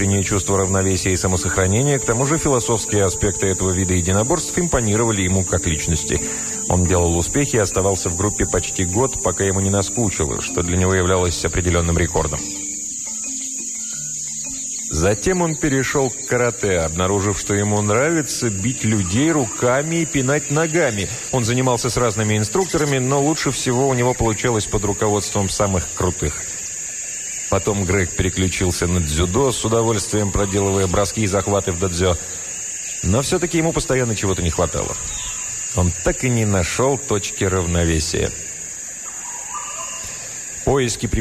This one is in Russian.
чувство равновесия и самосохранения, к тому же философские аспекты этого вида единоборств импонировали ему как личности. Он делал успехи и оставался в группе почти год, пока ему не наскучило, что для него являлось определенным рекордом. Затем он перешел к карате, обнаружив, что ему нравится бить людей руками и пинать ногами. Он занимался с разными инструкторами, но лучше всего у него получалось под руководством самых крутых. Потом Грег переключился на дзюдо, с удовольствием проделывая броски и захваты в додзё. Но все-таки ему постоянно чего-то не хватало. Он так и не нашел точки равновесия. Поиски